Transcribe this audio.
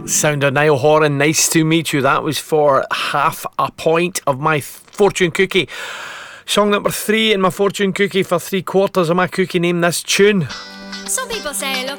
Sound of Niall Horan, Nice to Meet You. That was for half a point of my fortune cookie. Song number 3 in my fortune cookie for 3/4 of my cookie. Name this tune. Some people say, look,